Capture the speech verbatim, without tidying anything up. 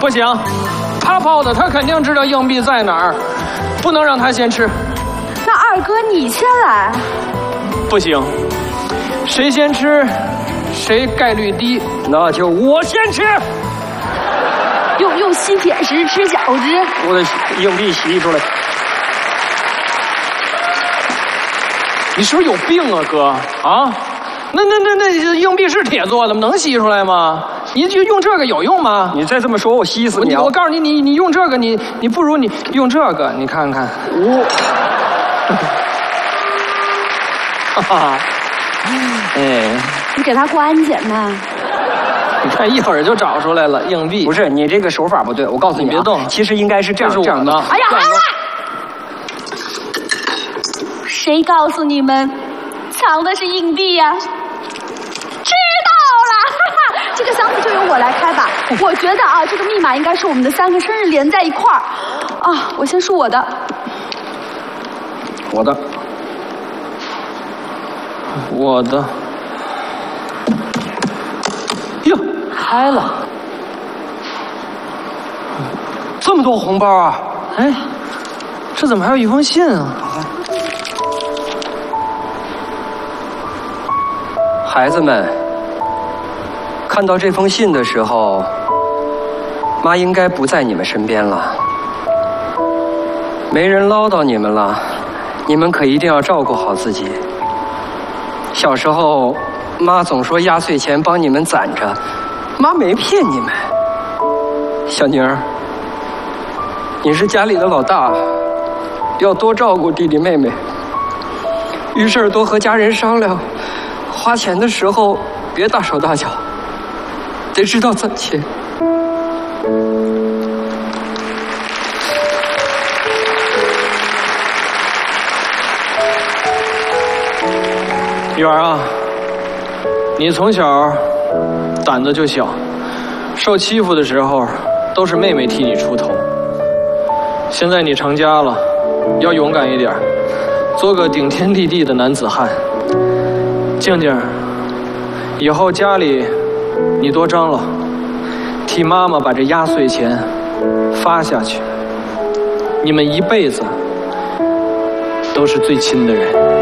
不行，他泡的，他肯定知道硬币在哪儿，不能让他先吃。 那二哥你先来。 不行，谁先吃，谁概率低。 那就我先吃。 用用吸铁石吃饺子。 我的硬币洗出来。 你是不是有病啊，哥？啊？那那那那硬币是铁做的吗？能吸出来吗？你就用这个有用吗？ 你再这么说，我吸死你啊！ 我告诉你，你你用这个，你你不如你用这个，你看看。 我。哈哈。哎。 你给他过安检呢？ 你看一会儿就找出来了硬币。 不是你这个手法不对，我告诉你、啊， 你别动。 其实应该是这样这是我的。 哎呀，哎呀！谁告诉你们藏的是硬币呀、啊？知道了，哈哈，这个箱子就由我来开吧。我觉得啊，这个密码应该是我们的三个生日连在一块儿。啊，我先数我的。 我的。 我的。哟，开了。 这么多红包啊！ 哎，这怎么还有一封信啊？ 孩子们，看到这封信的时候，妈应该不在你们身边了，没人唠叨你们了，你们可一定要照顾好自己。小时候，妈总说压岁钱帮你们攒着，妈没骗你们。小宁儿，你是家里的老大，要多照顾弟弟妹妹，遇事多和家人商量。花钱的时候别大手大脚，得知道攒钱。 元儿啊，你从小胆子就小，受欺负的时候都是妹妹替你出头。现在你成家了，要勇敢一点，做个顶天立地的男子汉。静静，以后家里你多张罗，替妈妈把这压岁钱发下去。你们一辈子都是最亲的人。